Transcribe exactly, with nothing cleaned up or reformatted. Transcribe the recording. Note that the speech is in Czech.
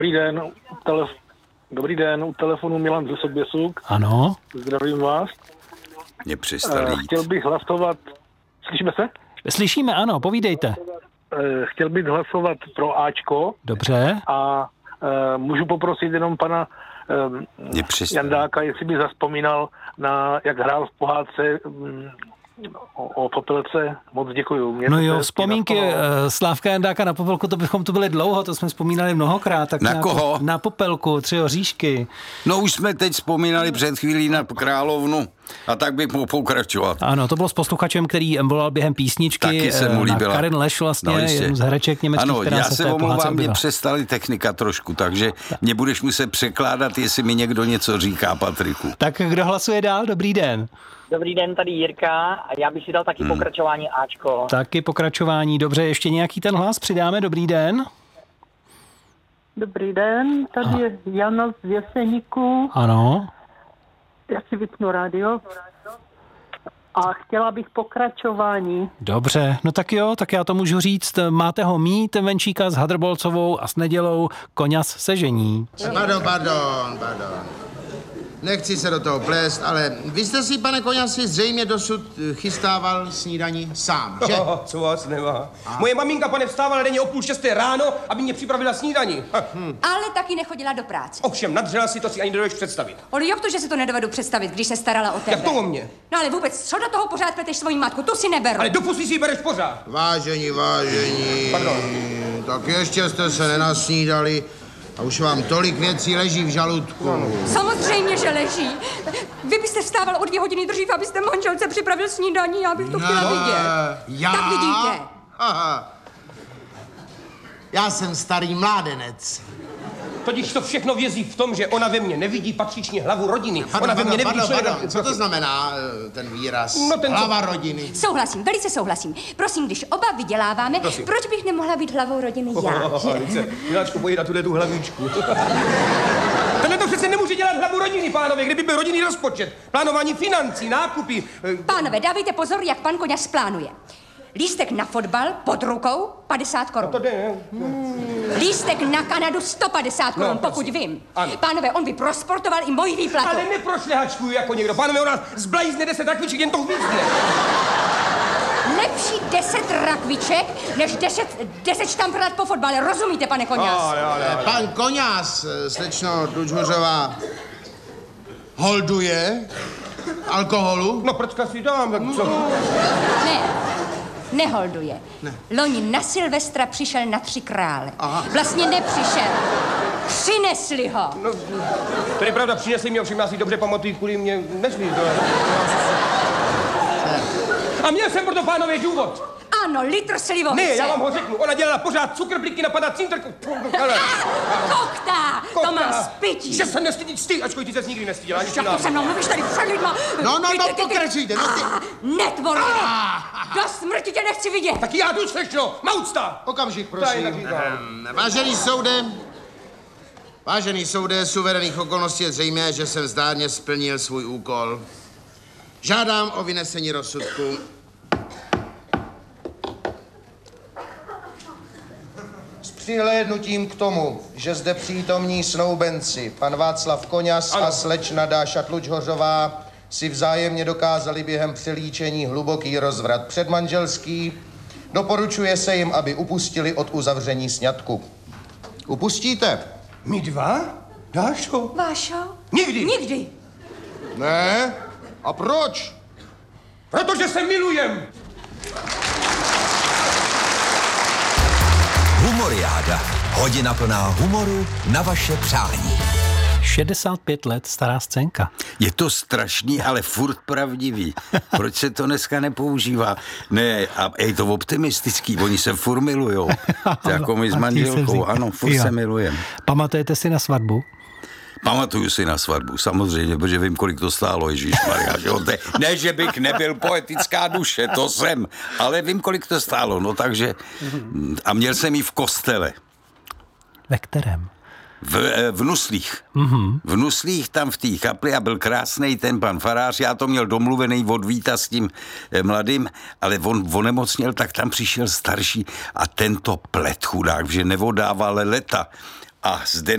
Dobrý den, u telef- Dobrý den, u telefonu Milan ze Soběsuk. Ano. Zdravím vás. Mě přestali jít. Chtěl bych hlasovat... Slyšíme se? Slyšíme, ano, povídejte. Chtěl bych hlasovat pro Ačko. Dobře. A můžu poprosit jenom pana Jandáka, jestli by zazpomínal na, jak hrál v pohádce o, o Popelce. Moc děkuju. Mě no jo, vzpomínky uh, Slávka Jandáka na Popelku, to bychom tu byli dlouho, to jsme vzpomínali mnohokrát. Tak na koho? Na Popelku, Tři oříšky. No už jsme teď vzpomínali před chvílí na Královnu a tak bych mohl pokračovat. Ano, to bylo s posluchačem, který volal během písničky. Taky se mu líbila. Karin Leš vlastně, no, z hereček německých, ano, která já se, se se omlouvám, mě přestali technika trošku, takže tak. Mě budeš muset překládat, jestli mi někdo něco říká, Patriku. Tak kdo hlasuje dál? Dobrý den. Dobrý den, tady Jirka a já bych si dal taky hmm. pokračování Ačko. Taky pokračování, dobře, ještě nějaký ten hlas přidáme, dobrý den. Dobrý den, tady a. je Jana z Jeseníku. Ano. Já si vypnu rádio. A chtěla bych pokračování. Dobře, no tak jo, tak já to můžu říct. Máte ho mít, Venčíka s Hadrbolcovou a s Nedělou Koňas se žení. Pardon, pardon, pardon. Nechci se do toho plést, ale vy jste si, pane Koňasi, zřejmě dosud chystával snídani sám, že? Oh, co vás nemá. A. Moje maminka, pane, vstávala denně o půl šesté ráno, aby mě připravila snídani. Hmm. Ale taky nechodila do práce. Ovšem, nadřela si, to si ani nedovedeš představit. Ale jak to, že si to nedovedu představit, když se starala o tebe? Jak to o mě? No ale vůbec, co do toho pořád pleteš svoji matku, tu si neberu. Ale do pusy si ji bereš pořád. Vážení, vážení. Pardon. Tak ještě jste se nenasnídali. A už vám tolik věcí leží v žaludku. No, no. Samozřejmě, že leží. Vy byste vstával o dvě hodiny dřív, abyste manželce připravil snídaní, já bych to no, chtěla vidět. Já? Tak vidíte. Aha. Já jsem starý mládenec. Totiž to všechno vězí v tom, že ona ve mně nevidí patřičně hlavu rodiny. Pardon, ona ve mně pardon, nevidí pardon, Co to znamená, ten výraz? No, ten hlava co... rodiny. Souhlasím, velice souhlasím. Prosím, když oba vyděláváme, prosím. Proč bych nemohla být hlavou rodiny já? Miláčko, pojď na tuhle tu hlavičku. Tohle to přece nemůže dělat hlavu rodiny, pánové, kdyby byl rodinný rozpočet. Plánování financí, nákupy. Pánové, dávejte pozor, jak pan Koňas plánuje. Lístek na fotbal pod rukou padesát korun. No to jde, hmm. Lístek na Kanadu sto padesát korun, no, pokud vím. Ano. Pánové, on by prosportoval i moji výplatu. Ale neprošlehačkuju jako někdo. Pánové, u nás zblajzne deset rakviček, jen to uvízne. Lepší deset rakviček, než deset, deset štamprlat po fotbale. Rozumíte, pane Koňas? Ale, ale, ale. Pan Koňas, slečno Dučhořová, holduje alkoholu? No, proč si dám, tak co? Ne. Neholduje. Ne. Loni na Silvestra přišel na Tři krále. Aha. Vlastně nepřišel. Přinesli ho. No, to je pravda, přinesli mě, ovšem já si dobře pamatuju, kvůli mě nesli. To... A měl jsem proto, pánové, důvod. Ano, litr slivovice. Ne, já vám ho řeknu. Ona dělala pořád cukrbliky, napadá cintrku. Koktá, to má spití. Že se nestydíš ty, ačkoj ty ses nikdy nestyděla. Jak to se mnou mluvíš tady před lidma. No, no, no, pokračujte. No, ty... Netvorně. Do smrti tě nechci vidět. Tak já jdu, slečno, maucta. Okamžik, prosím. Vážený soude, vážený soude, suverénních okolností je zřejmé, že jsem zdárně splnil svůj úkol. Žádám o vynesení rozsudku. S přihlédnutím k tomu, že zde přítomní snoubenci, pan Václav Koňas ano. a slečna Dáša Tlučhořová, si vzájemně dokázali během přelíčení hluboký rozvrat předmanželský, doporučuje se jim, aby upustili od uzavření sňatku. Upustíte? My dva? Dášo? Vášo? Nikdy. Nikdy. Ne? A proč? Protože se milujem. Humoriáda. Hodina plná humoru na vaše přání. šedesát pět let stará scénka. Je to strašný, ale furt pravdivý. Proč se to dneska nepoužívá? Ne, a je to optimistický, oni se furt milujou. Jako my s manželkou, ano, furt jo. se milujem. Pamatujete si na svatbu? Pamatuju si na svatbu, samozřejmě, protože vím, kolik to stálo, ježišmarja. Ne, že bych nebyl poetická duše, to jsem, ale vím, kolik to stálo, no takže... A měl jsem ji v kostele. Ve kterém? V, v Nuslích. Mm-hmm. V Nuslích tam v té kapli a byl krásnej ten pan farář, já to měl domluvený od Víta s tím eh, mladým, ale on onemocněl, tak tam přišel starší a tento plet chudák, že nevodával leta. a zde